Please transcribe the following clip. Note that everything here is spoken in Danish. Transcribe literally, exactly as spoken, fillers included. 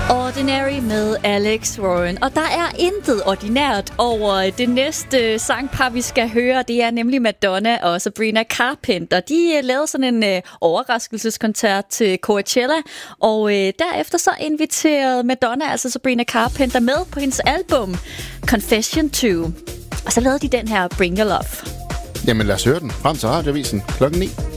Ordinary med Alex Warren. Og der er intet ordinært over det næste sangpar, vi skal høre. Det er nemlig Madonna og Sabrina Carpenter. De lavede sådan en øh, overraskelseskoncert til Coachella. Og øh, derefter så inviterede Madonna, altså Sabrina Carpenter, med på hendes album Confession to. Og så lavede de den her Bring Your Love. Jamen lad os høre den frem til Radioavisen klokken ni.